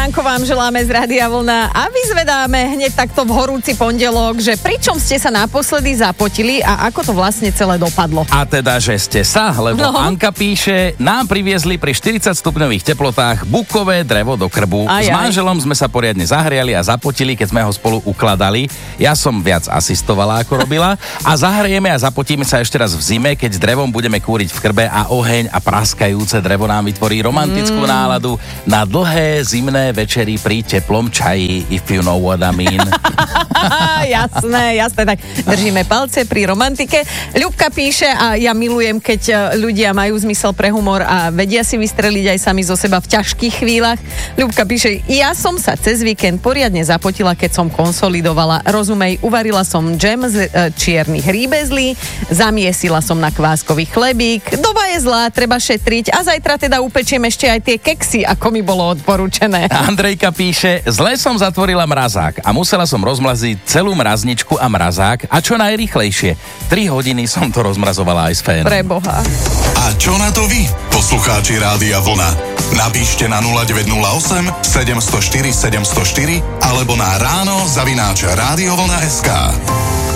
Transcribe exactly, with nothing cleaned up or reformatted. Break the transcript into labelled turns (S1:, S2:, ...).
S1: ránko vám želáme z Rádia Vlna a vyzvedáme hneď takto v horúci pondelok, že pričom ste sa naposledy zapotili a ako to vlastne celé dopadlo.
S2: A teda, že ste sa, lebo no. Anka píše, nám priviezli pri štyridsať stupňových teplotách bukové drevo do krbu.
S1: Aj,
S2: S manželom sme sa poriadne zahriali a zapotili, keď sme ho spolu ukladali. Ja som viac asistovala, ako robila. A zahrejeme a zapotíme sa ešte raz v zime, keď s drevom budeme kúriť v krbe a oheň a praskajúce drevo nám vytvorí romantickú mm. náladu na dlhé zimné večery pri teplom čaji, if you know what I mean.
S1: Jasné, jasné, tak držíme palce pri romantike. Ľubka píše, a ja milujem, keď ľudia majú zmysel pre humor a vedia si vystreliť aj sami zo seba v ťažkých chvíľach. Ľubka píše, ja som sa cez víkend poriadne zapotila, keď som konsolidovala. Rozumej, uvarila som džem z e, čiernych rýbezlí, zamiesila som na kváskový chlebík. Doba je zlá, treba šetriť a zajtra teda upečiem ešte aj tie keksy, ako mi bolo odporúčené.
S2: Andrejka píše, zle som zatvorila mrazák a musela som rozmraziť celú mrazničku a mrazák a čo najrýchlejšie. tri hodiny som to rozmrazovala aj s fénom.
S1: Preboha.
S3: A čo na to vy, poslucháči Rádia Vlna? Napíšte na nula deväť nula osem sedem nula štyri sedem nula štyri alebo na ráno zavináč rádiovlna bodka es ká.